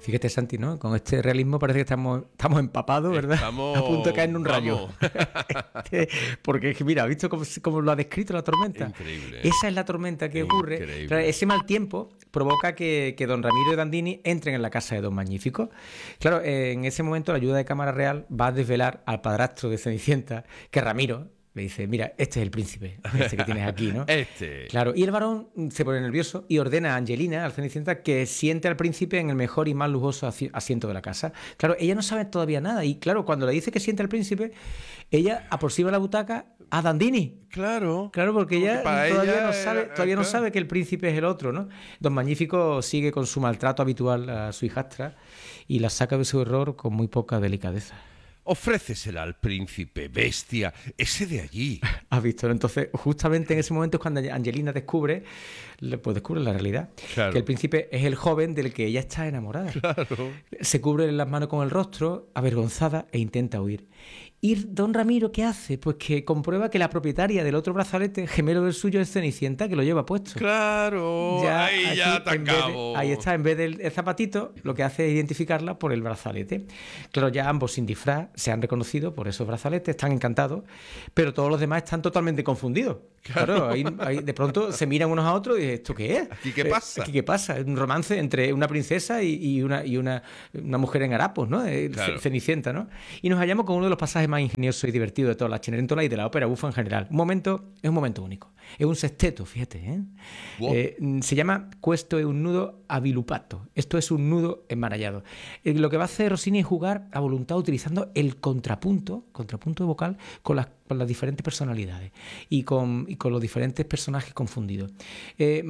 Fíjate, Santi, ¿no? Con este realismo parece que estamos empapados, ¿verdad? Estamos... A punto de caer en un rayo. Vamos. Porque, mira, ¿has visto cómo lo ha descrito la tormenta? Increíble. Esa es la tormenta que ocurre. Increíble. Claro, ese mal tiempo provoca que don Ramiro y Dandini entren en la casa de don Magnífico. Claro, en ese momento la ayuda de cámara real va a desvelar al padrastro de Cenicienta que Ramiro le dice, mira, este es el príncipe, este que tienes aquí, ¿no? Claro, y el varón se pone nervioso y ordena a Angelina, al Cenicienta, que siente al príncipe en el mejor y más lujoso asiento de la casa. Claro, ella no sabe todavía nada y claro, cuando le dice que siente al príncipe, ella aproxima la butaca a Dandini. Claro, porque ella todavía no claro, sabe que el príncipe es el otro, ¿no? Don Magnífico sigue con su maltrato habitual a su hijastra y la saca de su error con muy poca delicadeza. Ofrécesela al príncipe, bestia, ese de allí. ¿Has visto? Entonces, justamente en ese momento es cuando Angelina descubre la realidad. Claro. Que el príncipe es el joven del que ella está enamorada. Claro. Se cubre las manos con el rostro, avergonzada, e intenta huir. Y don Ramiro, ¿qué hace? Pues que comprueba que la propietaria del otro brazalete, gemelo del suyo, es Cenicienta, que lo lleva puesto. Claro, ahí ya te acabo. Ahí está, en vez del zapatito, lo que hace es identificarla por el brazalete. Claro, ya ambos sin disfraz se han reconocido por esos brazaletes, están encantados, pero todos los demás están totalmente confundidos. Claro, ahí de pronto se miran unos a otros y dicen, ¿esto qué es? ¿Aquí qué pasa? ¿Aquí qué pasa? Es un romance entre una princesa y una mujer en harapos, ¿no? Claro. Cenicienta, ¿no? Y nos hallamos con uno de los pasajes más ingeniosos y divertidos de toda la Cenerentola y de la ópera bufa en general. Es un momento único. Es un sexteto, fíjate, ¿eh? Wow. Se llama Questo è un nudo avilupato. Esto es un nudo enmarallado. Lo que va a hacer Rossini es jugar a voluntad utilizando el contrapunto vocal con las diferentes personalidades y con los diferentes personajes confundidos. Es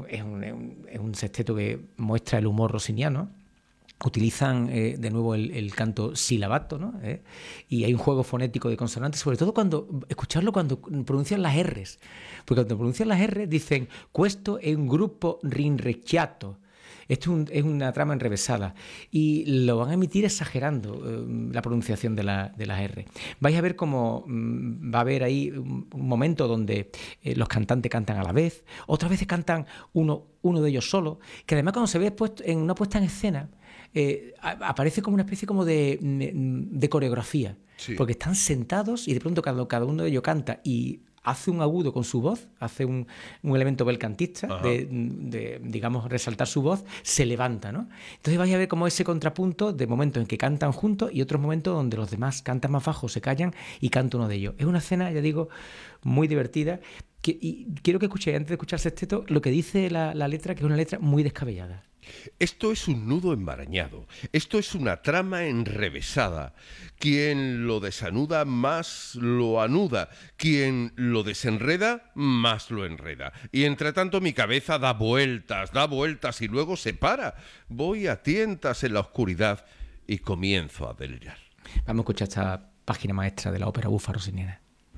un sexteto que muestra el humor rossiniano. Utilizan de nuevo el canto silabato, ¿no? Y hay un juego fonético de consonantes, sobre todo escucharlo cuando pronuncian las R's. Porque cuando pronuncian las R's dicen questo è un gruppo rinrecchiato. Esto es una trama enrevesada y lo van a emitir exagerando la pronunciación de las R. Vais a ver cómo va a haber ahí un momento donde los cantantes cantan a la vez, otras veces cantan uno de ellos solo, que además cuando se ve en una puesta en escena aparece como una especie como de coreografía, Sí. porque están sentados y de pronto cada uno de ellos canta y hace un agudo con su voz, hace un elemento belcantista de, digamos, resaltar su voz, se levanta, ¿no? Entonces vais a ver como ese contrapunto de momentos en que cantan juntos y otros momentos donde los demás cantan más bajo, se callan y canta uno de ellos. Es una escena, ya digo, muy divertida y quiero que escuchéis, antes de escuchar el sexteto, lo que dice la letra, que es una letra muy descabellada. Esto es un nudo enmarañado, esto es una trama enrevesada. Quien lo desanuda más lo anuda, quien lo desenreda más lo enreda. Y entre tanto mi cabeza da vueltas y luego se para. Voy a tientas en la oscuridad y comienzo a delirar. Vamos a escuchar esta página maestra de la ópera bufa rossiniana.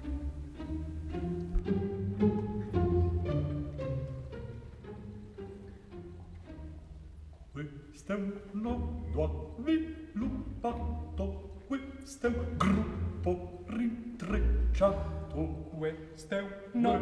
Questo è un nodo avviluppato, questo è un gruppo rintrecciato, questo è un